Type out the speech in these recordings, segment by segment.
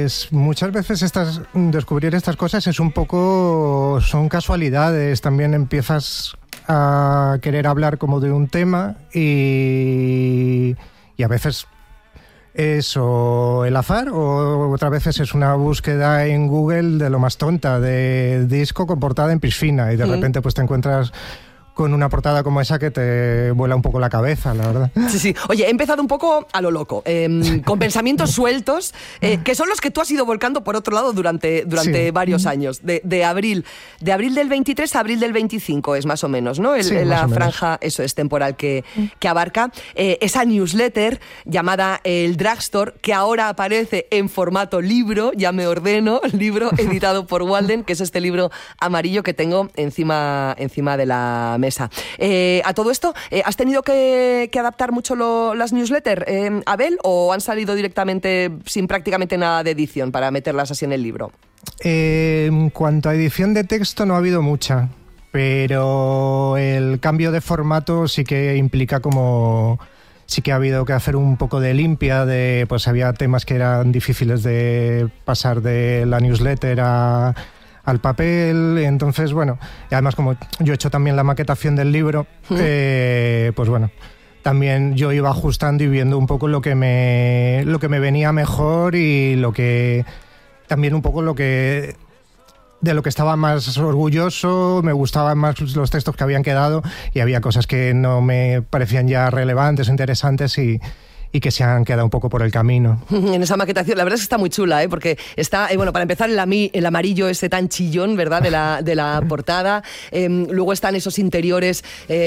Pues muchas veces descubrir estas cosas son casualidades. También empiezas a querer hablar como de un tema y a veces es o el azar o otras veces es una búsqueda en Google de lo más tonta, de disco con portada en piscina, y de repente pues te encuentras con una portada como esa que te vuela un poco la cabeza, la verdad. Sí. Oye, he empezado un poco a lo loco, con pensamientos sueltos, que son los que tú has ido volcando por otro lado durante varios años. De abril del 23 a abril del 25 es más o menos, ¿no? La franja, eso es, temporal que abarca. Esa newsletter llamada El Drugstore, que ahora aparece en formato libro, ya me ordeno, libro editado por Walden, que es este libro amarillo que tengo encima de la mesa. A todo esto, ¿has tenido que adaptar mucho las newsletters, Abel, o han salido directamente sin prácticamente nada de edición para meterlas así en el libro? En cuanto a edición de texto no ha habido mucha, pero el cambio de formato sí que implica sí que ha habido que hacer un poco de limpia, pues había temas que eran difíciles de pasar de la newsletter al papel, entonces bueno, y además como yo he hecho también la maquetación del libro, pues bueno, también yo iba ajustando y viendo un poco lo que me venía mejor y también un poco de lo que estaba más orgulloso, me gustaban más los textos que habían quedado y había cosas que no me parecían ya relevantes, interesantes y que se han quedado un poco por el camino. En esa maquetación, la verdad es que está muy chula, porque está, bueno, para empezar, el amarillo ese tan chillón, ¿verdad?, de la portada. Luego están esos interiores,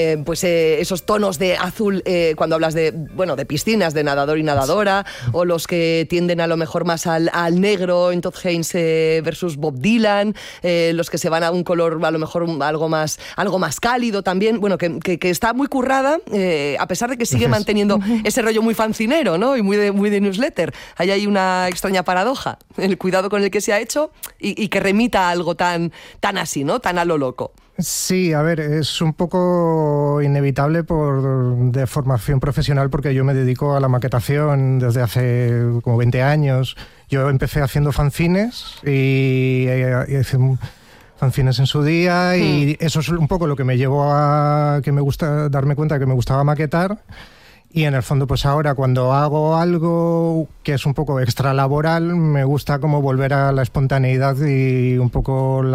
esos tonos de azul, cuando hablas de piscinas, de nadador y nadadora, o los que tienden a lo mejor más al negro, en Todd Haynes versus Bob Dylan, los que se van a un color a lo mejor algo más cálido también, bueno, que está muy currada, a pesar de que sigue manteniendo ese rollo muy fancinero, ¿no? Y muy de newsletter. Ahí hay una extraña paradoja, el cuidado con el que se ha hecho y que remita a algo tan así, ¿no? Tan a lo loco. Sí, a ver, es un poco inevitable de formación profesional, porque yo me dedico a la maquetación desde hace como 20 años. Yo empecé haciendo fanzines y hice fanzines en su día y eso es un poco lo que me llevó a darme cuenta de que me gustaba maquetar. Y en el fondo, pues ahora cuando hago algo que es un poco extralaboral, me gusta como volver a la espontaneidad y un poco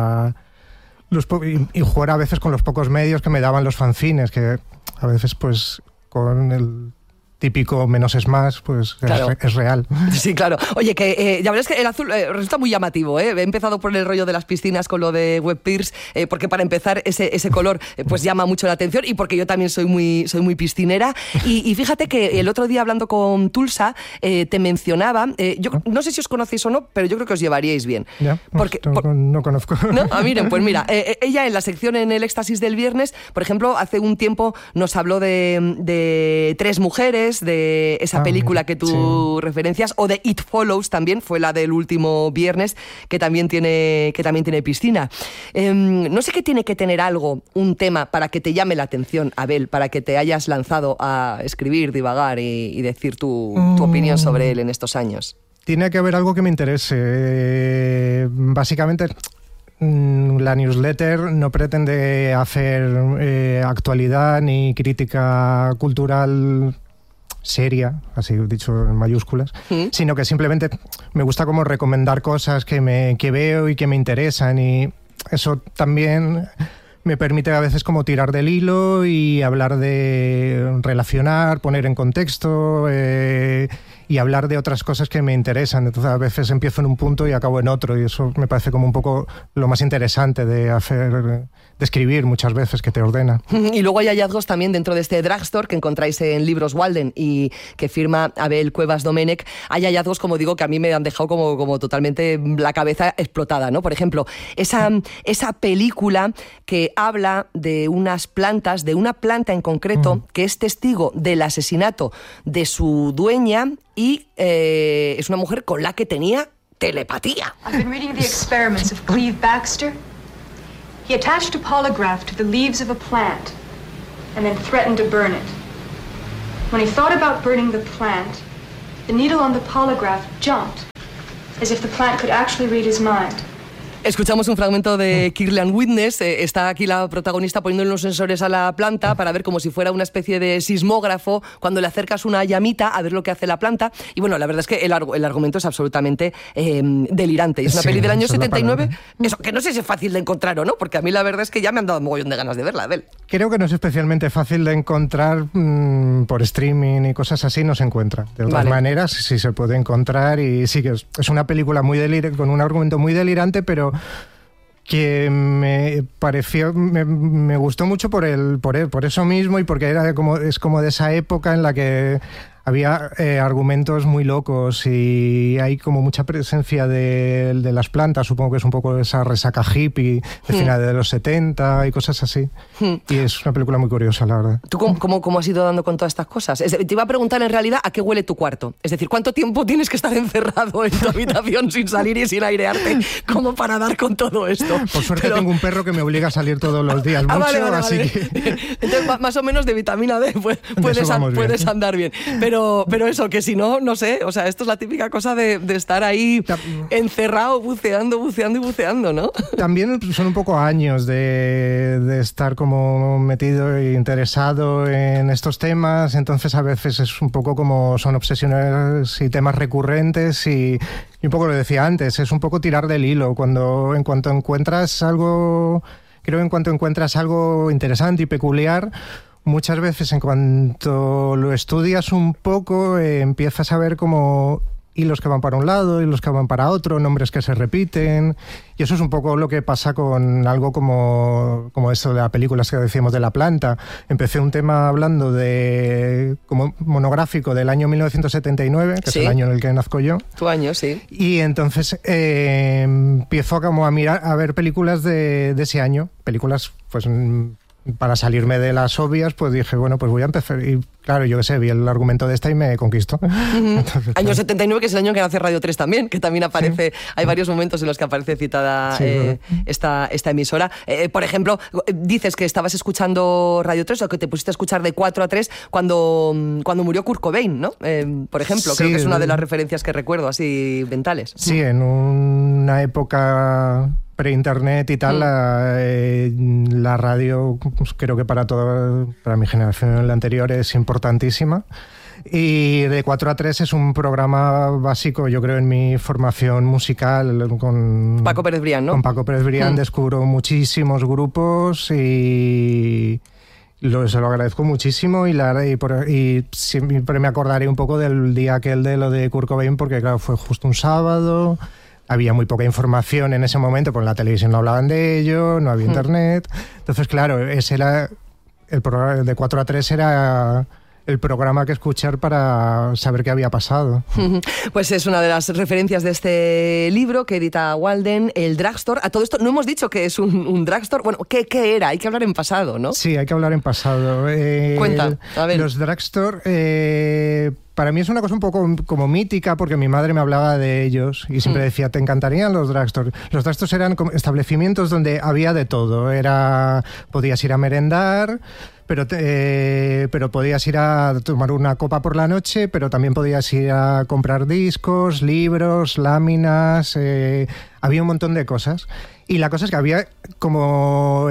y jugar a veces con los pocos medios que me daban los fanzines, que a veces pues con el típico menos es más, pues claro. Es real. Sí, claro. Oye, que ya verás que el azul resulta muy llamativo, ¿eh? He empezado por el rollo de las piscinas con lo de Webb Pierce, porque para empezar ese color pues llama mucho la atención y porque yo también soy muy piscinera. Y fíjate que el otro día hablando con Tulsa te mencionaba, yo no sé si os conocéis o no, pero yo creo que os llevaríais bien. Ya, no conozco. ¿No? Miren, pues mira, ella en la sección en el Éxtasis del viernes, por ejemplo, hace un tiempo nos habló de Tres mujeres, de esa película que tú referencias, o de It Follows también, fue la del último viernes, que también tiene piscina. No sé qué tiene que tener un tema para que te llame la atención, Abel, para que te hayas lanzado a escribir, divagar y decir tu opinión sobre él en estos años. Tiene que haber algo que me interese. Básicamente, la newsletter no pretende hacer actualidad ni crítica cultural seria, así dicho en mayúsculas, sino que simplemente me gusta como recomendar cosas que veo y que me interesan, y eso también me permite a veces como tirar del hilo y hablar relacionar, poner en contexto y hablar de otras cosas que me interesan. Entonces a veces empiezo en un punto y acabo en otro, y eso me parece como un poco lo más interesante de escribir muchas veces, que te ordena. Y luego hay hallazgos también dentro de este drugstore que encontráis en Libros Walden y que firma Abel Cuevas Domènech. Hay hallazgos, como digo, que a mí me han dejado como totalmente la cabeza explotada, ¿no? Por ejemplo, esa película que habla de unas plantas, de una planta en concreto, que es testigo del asesinato de su dueña y es una mujer con la que tenía telepatía. I've been reading the experiments of Cleve Baxter. He attached a polygraph to the leaves of a plant and then threatened to burn it. When he thought about burning the plant, the needle on the polygraph jumped as if the plant could actually read his mind. Escuchamos un fragmento de Kirlian Witness. Está aquí la protagonista poniendo unos sensores a la planta para ver como si fuera una especie de sismógrafo cuando le acercas una llamita a ver lo que hace la planta. Y bueno, la verdad es que el argumento es absolutamente delirante. Es una peli del año 79, eso, que no sé si es fácil de encontrar o no, porque a mí la verdad es que ya me han dado un mogollón de ganas de verla, Abel. Creo que no es especialmente fácil de encontrar por streaming y cosas así, no se encuentra. De otras maneras sí se puede encontrar, y sí que es una película muy con un argumento muy delirante, pero que me pareció, me gustó mucho por eso mismo, y porque es como de esa época en la que había argumentos muy locos y hay como mucha presencia de las plantas. Supongo que es un poco esa resaca hippie de finales de los 70 y cosas así. Y es una película muy curiosa, la verdad. ¿Tú cómo has ido dando con todas estas cosas? Te iba a preguntar en realidad a qué huele tu cuarto. Es decir, ¿cuánto tiempo tienes que estar encerrado en tu habitación sin salir y sin airearte como para dar con todo esto? Por suerte tengo un perro que me obliga a salir todos los días mucho, así que... Entonces, más o menos de vitamina D puedes andar bien. Pero eso, que si no, no sé, o sea, esto es la típica cosa de estar ahí encerrado, buceando, ¿no? También son un poco años de estar como metido e interesado en estos temas, entonces a veces es un poco como son obsesiones y temas recurrentes, y un poco lo decía antes, es un poco tirar del hilo. En cuanto encuentras algo interesante y peculiar, muchas veces en cuanto lo estudias un poco, empiezas a ver como hilos que van para un lado, hilos que van para otro, nombres que se repiten, y eso es un poco lo que pasa con algo como esto de las películas que decíamos de la planta. Empecé un tema hablando como monográfico del año 1979, que es el año en el que nazco yo. Tu año, sí. Y entonces empiezo como a ver películas de ese año, películas pues... Para salirme de las obvias, pues dije, bueno, pues voy a empezar. Y claro, yo qué sé, vi el argumento de esta y me conquistó. Entonces, año 79, que es el año que nace Radio 3 también, que también aparece, hay varios momentos en los que aparece citada esta emisora. Por ejemplo, dices que estabas escuchando Radio 3, o que te pusiste a escuchar de 4 a 3 cuando murió Kurt Cobain, ¿no? Por ejemplo, creo que es una de las referencias que recuerdo, así mentales. Sí, en una época... pre-internet y tal, la radio, pues, creo que para mi generación y la anterior es importantísima. Y de 4 a 3 es un programa básico, yo creo, en mi formación musical. Con Paco Pérez Brián, ¿no? Con Paco Pérez Brián descubro muchísimos grupos y se lo agradezco muchísimo, y siempre me acordaré un poco del día aquel de lo de Kurt Cobain, porque claro, fue justo un sábado. Había muy poca información en ese momento, pues en la televisión no hablaban de ello, no había internet. Entonces, claro, ese era el programa de 4 a 3 era el programa que escuchar para saber qué había pasado. Pues es una de las referencias de este libro que edita Walden, el Drugstore. A todo esto no hemos dicho que es un drugstore. Bueno, ¿qué era? Hay que hablar en pasado, ¿no? Sí, hay que hablar en pasado. Cuenta, a ver. Los drugstore... para mí es una cosa un poco como mítica, porque mi madre me hablaba de ellos y siempre decía, te encantarían los drugstores. Los drugstores eran como establecimientos donde había de todo. Podías ir a merendar, pero podías ir a tomar una copa por la noche, pero también podías ir a comprar discos, libros, láminas, había un montón de cosas. Y la cosa es que había como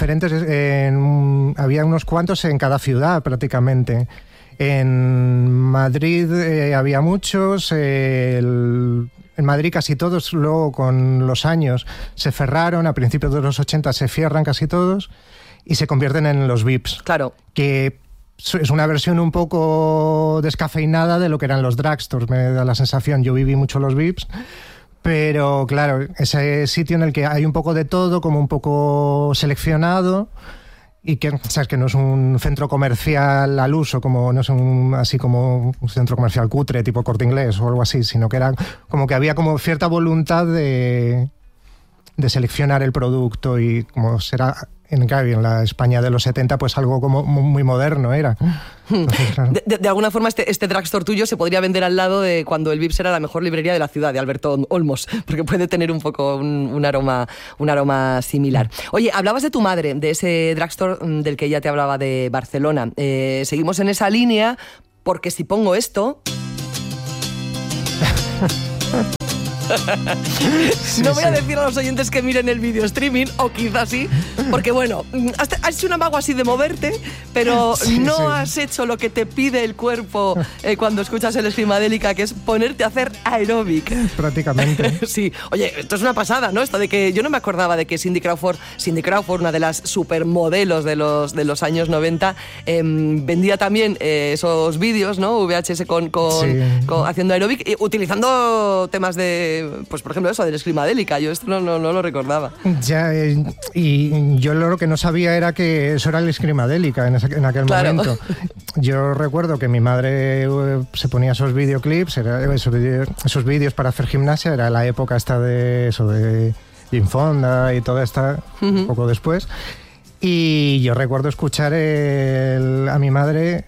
había unos cuantos en cada ciudad prácticamente. En Madrid había muchos, en Madrid casi todos, luego con los años se cerraron, a principios de los 80 se cierran casi todos y se convierten en los VIPs. Claro. Que es una versión un poco descafeinada de lo que eran los drugstores, me da la sensación. Yo viví mucho los VIPs, pero claro, ese sitio en el que hay un poco de todo, como un poco seleccionado, y que sabes que no es un centro comercial al uso, como no es así como un centro comercial cutre tipo Corte Inglés o algo así, sino que era como que había como cierta voluntad de seleccionar el producto, y como será en la España de los 70, pues algo como muy moderno era. Entonces, claro. De alguna forma este drugstore tuyo se podría vender al lado de cuando el Vips era la mejor librería de la ciudad, de Alberto Olmos, porque puede tener un poco un aroma similar. Oye, hablabas de tu madre, de ese drugstore del que ella te hablaba de Barcelona. Seguimos en esa línea, porque si pongo esto... No voy a decir a los oyentes que miren el video streaming, o quizás sí, porque bueno, has hecho un amago así de moverte, pero no has hecho lo que te pide el cuerpo cuando escuchas el Screamadélica, que es ponerte a hacer aeróbic. Prácticamente. Sí. Oye, esto es una pasada, ¿no? Esto de que yo no me acordaba de que Cindy Crawford, una de las supermodelos de los años 90, vendía también esos vídeos, ¿no? VHS con haciendo aeróbic, utilizando temas de, pues por ejemplo eso, del Screamadélica. Yo esto no lo recordaba. Ya, y yo lo que no sabía era que eso era el Screamadélica en aquel momento. Yo recuerdo que mi madre se ponía esos videoclips, esos vídeos para hacer gimnasia, era la época esta de eso, de Jane Fonda y toda esta, un poco después. Y yo recuerdo escuchar a mi madre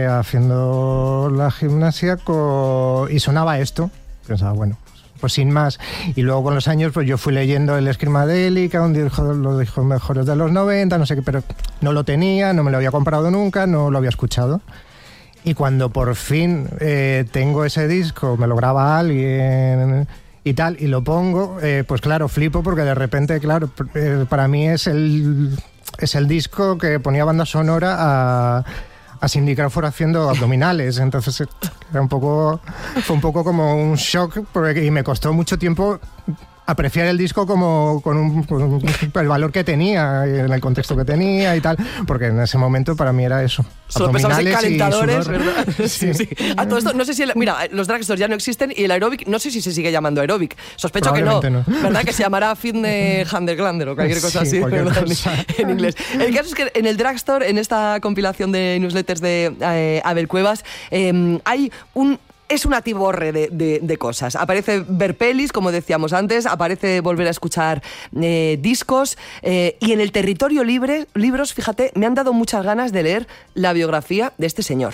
haciendo la gimnasia y sonaba esto. Pensaba, bueno, pues sin más. Y luego con los años pues yo fui leyendo el Screamadélica, los discos mejores de los 90, no sé qué, pero no lo tenía, no me lo había comprado nunca, no lo había escuchado. Y cuando por fin tengo ese disco, me lo graba alguien y tal, y lo pongo, pues claro, flipo porque de repente, claro, para mí es el disco que ponía banda sonora a Cindy Crawford haciendo abdominales. Entonces fue un poco como un shock, y me costó mucho tiempo apreciar el disco con el valor que tenía, en el contexto que tenía y tal, porque en ese momento para mí era eso. Solo pensabas en calentadores, y ¿verdad? Sí. A todo esto, no sé si... mira, los drugstores ya no existen y el aeróbic, no sé si se sigue llamando aeróbic. Sospecho que no, ¿verdad? Que se llamará Fitness Underglander o cualquier cosa así, ¿verdad? En inglés. El caso es que en el drugstore, en esta compilación de newsletters de Abel Cuevas, hay es un atiborre de cosas. Aparece ver pelis, como decíamos antes, aparece volver a escuchar discos, y en el territorio libros, fíjate, me han dado muchas ganas de leer la biografía de este señor.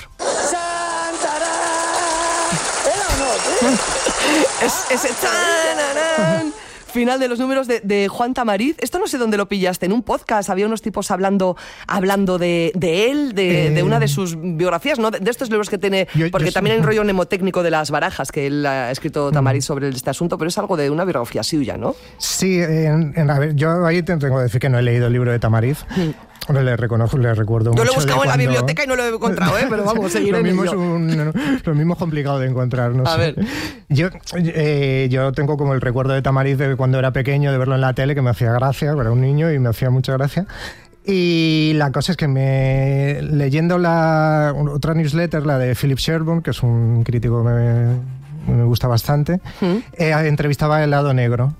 Ese final de los números de Juan Tamariz. Esto no sé dónde lo pillaste, en un podcast había unos tipos hablando de él, de una de sus biografías, ¿no? De estos libros que tiene, porque también hay un rollo mnemotécnico de las barajas que él ha escrito Tamariz sobre este asunto, pero es algo de una biografía suya, ¿no? Sí, a ver, yo ahí tengo que decir que no he leído el libro de Tamariz. Le recuerdo mucho. Yo lo he buscado en la biblioteca y no lo he encontrado, pero vamos, seguiré en ello. Lo mismo es complicado de encontrar, no sé. A ver. Yo tengo como el recuerdo de Tamariz de cuando era pequeño, de verlo en la tele, que me hacía gracia, era un niño y me hacía mucha gracia. Y la cosa es que leyendo otra newsletter, la de Philip Sherburne, que es un crítico que me gusta bastante, entrevistaba a El Lado Negro.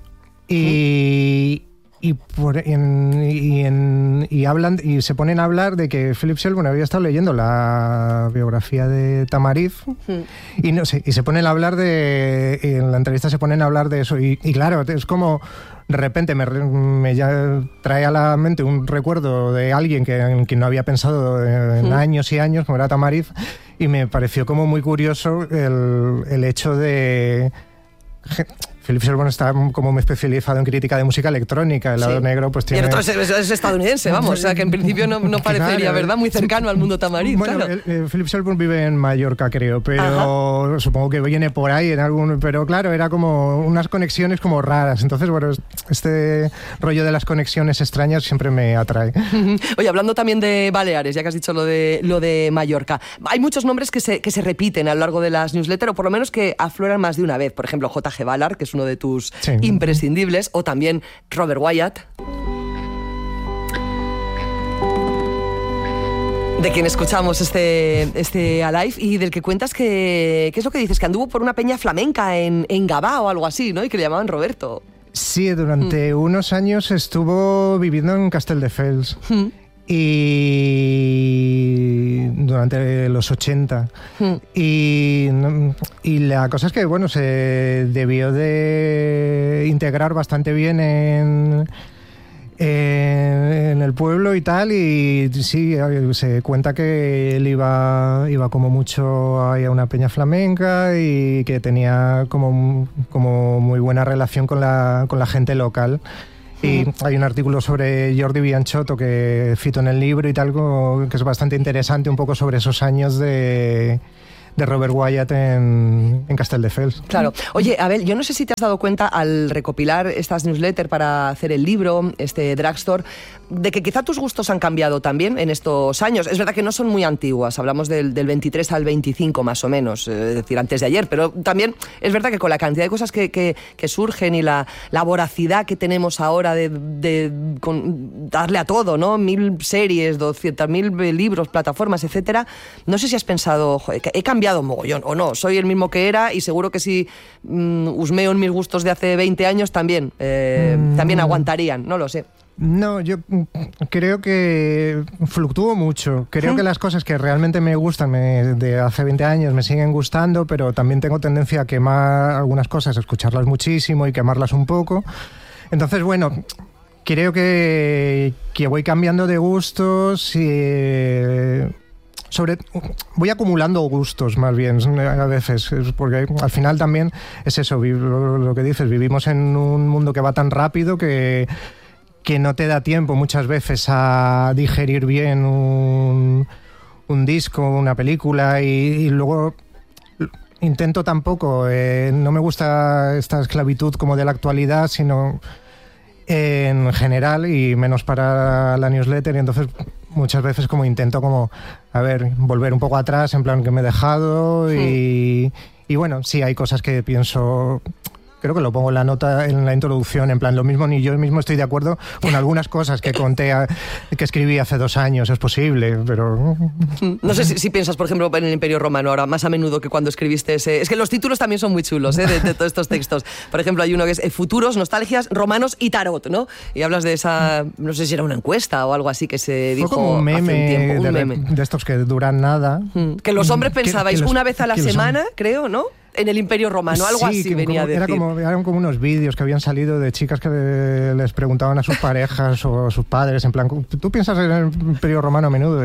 Hablan y se ponen a hablar de que Philip Sherburne había estado leyendo la biografía de Tamariz y no sé, y se ponen a hablar en la entrevista se ponen a hablar de eso y claro, es como de repente me ya trae a la mente un recuerdo de alguien en quien no había pensado en años y años, como era Tamariz, y me pareció como muy curioso el hecho de... Philip Sherburne está como muy especializado en crítica de música electrónica. El Lado Negro pues tiene... Y el otro es estadounidense, vamos, o sea que en principio no parecería, ¿verdad? Muy cercano al mundo Tamariz, bueno, claro. Philip Sherburne vive en Mallorca, creo, pero supongo que viene por ahí en algún... Pero claro, era como unas conexiones como raras. Entonces, bueno, este rollo de las conexiones extrañas siempre me atrae. Oye, hablando también de Baleares, ya que has dicho lo de Mallorca, hay muchos nombres que se repiten a lo largo de las newsletters, o por lo menos que afloran más de una vez. Por ejemplo, J.G. Ballard, que es uno de tus imprescindibles, o también Robert Wyatt, de quien escuchamos este Alive, y del que cuentas ¿qué es lo que dices? Que anduvo por una peña flamenca en Gavà o algo así, ¿no? Y que le llamaban Roberto. Sí, durante unos años estuvo viviendo en Castelldefels. Y durante los 80 y la cosa es que bueno, se debió de integrar bastante bien en el pueblo y tal, y sí, se cuenta que él iba como mucho ahí a una peña flamenca y que tenía como muy buena relación con la gente local. Y hay un artículo sobre Jordi Bianchotto que cito en el libro y tal, que es bastante interesante, un poco sobre esos años de Robert Wyatt en Castelldefels. Claro. Oye, Abel, yo no sé si te has dado cuenta al recopilar estas newsletters para hacer el libro, este Drugstore, de que quizá tus gustos han cambiado también en estos años. Es verdad que no son muy antiguas, hablamos del 23 al 25 más o menos, es decir, antes de ayer, pero también es verdad que con la cantidad de cosas que surgen y la voracidad que tenemos ahora de darle a todo, ¿no? 1000 series, 200.000 libros, plataformas, etcétera. No sé si has pensado, joder, he cambiado mogollón o no, soy el mismo que era y seguro que si husmeo en mis gustos de hace 20 años también aguantarían, no lo sé. No, yo creo que fluctúo mucho. Creo que las cosas que realmente me gustan de hace 20 años me siguen gustando, pero también tengo tendencia a quemar algunas cosas, a escucharlas muchísimo y quemarlas un poco. Entonces, bueno, creo que voy cambiando de gustos y... voy acumulando gustos más bien a veces, porque al final también es eso, lo que dices, vivimos en un mundo que va tan rápido que no te da tiempo muchas veces a digerir bien un disco, una película y luego intento tampoco, no me gusta esta esclavitud como de la actualidad, sino en general y menos para la newsletter, y entonces muchas veces como intento como, a ver, volver un poco atrás en plan que me he dejado y bueno, sí hay cosas que pienso... Creo que lo pongo en la nota, en la introducción, en plan, lo mismo ni yo mismo estoy de acuerdo con algunas cosas que que escribí hace 2 años, es posible, pero... No sé si piensas, por ejemplo, en el Imperio Romano ahora, más a menudo que cuando escribiste ese... Es que los títulos también son muy chulos, de todos estos textos. Por ejemplo, hay uno que es Futuros, Nostalgias, Romanos y Tarot, ¿no? Y hablas de esa... No sé si era una encuesta o algo así que se dijo como un meme, hace un tiempo. Un meme. De estos que duran nada. Que los hombres pensabais una vez a la semana, creo, ¿no? En el Imperio Romano, algo así venía a decir. Eran como unos vídeos que habían salido de chicas que les preguntaban a sus parejas o a sus padres, en plan, ¿tú piensas en el Imperio Romano a menudo?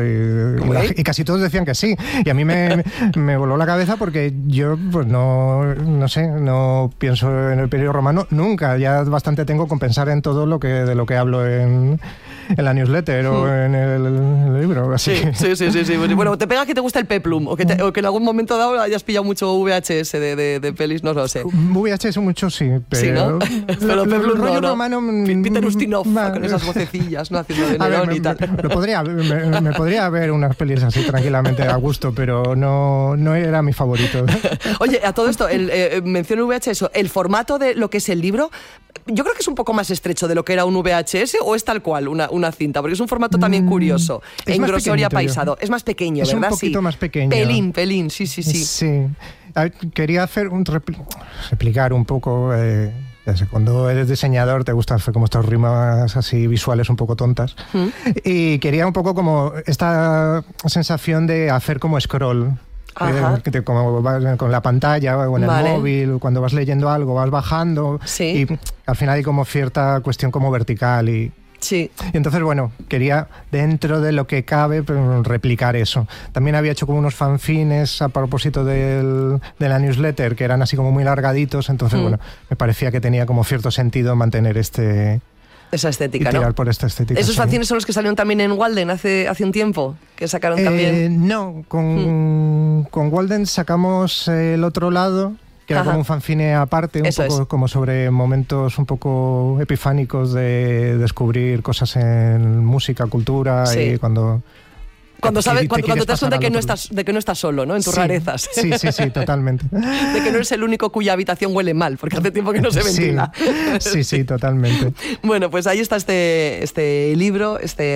Y casi todos decían que sí. Y a mí me voló la cabeza porque yo, pues no sé, no pienso en el Imperio Romano nunca. Ya bastante tengo con pensar en todo de lo que hablo en la newsletter o en el libro. Así. Sí. Bueno, te pega que te gusta el peplum o que en algún momento dado hayas pillado mucho VHS de pelis, no lo sé. VHS mucho sí, pero... Sí, ¿no? Pero el rollo romano... Peter Ustinov con esas vocecillas, ¿no? Haciendo de Nerón y tal. Me podría ver unas pelis así tranquilamente a gusto, pero no era mi favorito. Oye, a todo esto, menciono VHS, el formato de lo que es el libro, yo creo que es un poco más estrecho de lo que era un VHS o es tal cual una cinta, porque es un formato también curioso, en grosor y apaisado. Es más pequeño, ¿verdad? Es un poquito más pequeño. Pelín, sí. Sí. Quería replicar un poco... cuando eres diseñador te gusta hacer como estas rimas así visuales un poco tontas. Y quería un poco como esta sensación de hacer como scroll. Como vas con la pantalla o en el móvil, cuando vas leyendo algo vas bajando y al final hay como cierta cuestión como vertical y entonces bueno, quería dentro de lo que cabe replicar eso. También había hecho como unos fanzines a propósito de la newsletter que eran así como muy largaditos, entonces bueno, me parecía que tenía como cierto sentido mantener esa estética, tirar ¿no? por esta estética. ¿Esos fanzines son los que salieron también en Walden hace un tiempo? Que sacaron también... No, con Walden sacamos El Otro Lado, que era como un fanzine aparte, un poco como sobre momentos un poco epifánicos de descubrir cosas en música, cultura y cuando te das cuenta de que no estás solo, ¿no? En tus rarezas. Sí, totalmente. De que no eres el único cuya habitación huele mal, porque hace tiempo que no se ventila. Sí, totalmente. Bueno, pues ahí está este libro,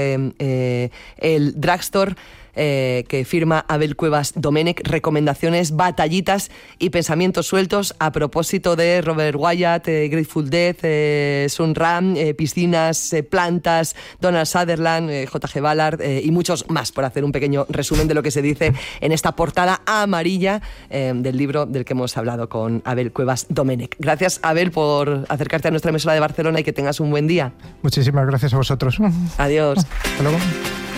el Drugstore, que firma Abel Cuevas Domènech, recomendaciones, batallitas y pensamientos sueltos a propósito de Robert Wyatt, Grateful Dead, Sun Ra, piscinas, plantas, Donald Sutherland, J.G. Ballard y muchos más, por hacer un pequeño resumen de lo que se dice en esta portada amarilla del libro del que hemos hablado con Abel Cuevas Domènech. Gracias, Abel, por acercarte a nuestra emisora de Barcelona y que tengas un buen día. Muchísimas gracias a vosotros. Adiós. Hasta luego.